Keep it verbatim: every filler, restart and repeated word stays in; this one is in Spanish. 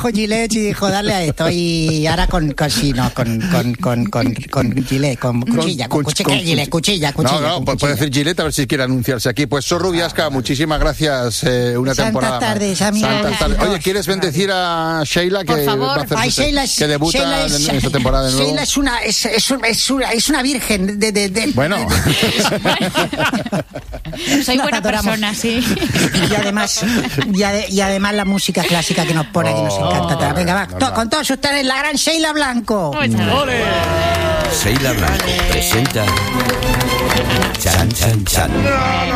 trajo Gillette y dijo, darle a esto. Y ahora con, con sí, no, con, con, con, con, con Gillette, con cuchilla, con, con cuchilla, con, Gillette, cuchilla, cuchilla. No, no, con puede cuchilla. decir Gillette a ver si quiere anunciarse aquí. Pues Sor Rubiasca, muchísimas gracias. Eh, una Santas temporada. tardes, amigos. Santas tardes. Oye, ¿quieres bendecir a Sheila que, Por favor. va a hacer Ay, su- Sheila es, que debuta Sheila es, en esta temporada de nuevo? Sheila es una, es, es, un- es una, es una virgen de, de, de Bueno. Soy Nos buena adoramos. persona, sí. Y además, y, ade- y además la música clásica que nos pone, que nos encanta. Venga, va, to- con todos ustedes, la gran Sheila Blanco. Sheila Blanco presenta Chan Chan Chan.